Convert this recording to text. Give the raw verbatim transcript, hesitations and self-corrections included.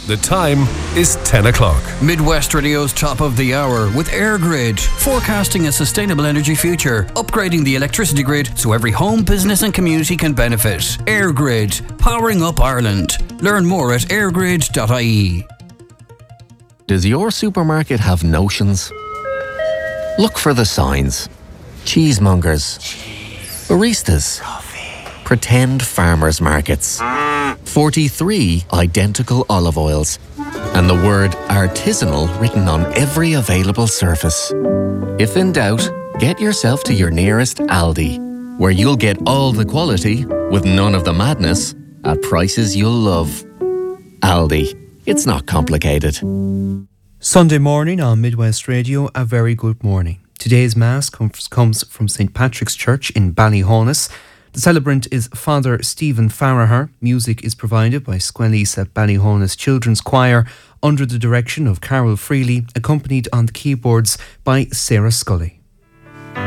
The time is ten o'clock. Midwest Radio's top of the hour with EirGrid, forecasting a sustainable energy future, upgrading the electricity grid so every home, business and community can benefit. EirGrid, powering up Ireland. Learn more at airgrid dot I E. Does your supermarket have notions? Look for the signs. Cheesemongers. Baristas. Pretend farmers markets. forty-three identical olive oils. And the word artisanal written on every available surface. If in doubt, get yourself to your nearest Aldi, where you'll get all the quality with none of the madness at prices you'll love. Aldi. It's not complicated. Sunday morning on Midwest Radio, a very good morning. Today's Mass comes, comes from Saint Patrick's Church in Ballyhonus. The celebrant is Father Stephen Farraher. Music is provided by Squellies at Ballyhonus Children's Choir under the direction of Carol Freely, accompanied on the keyboards by Sarah Scully.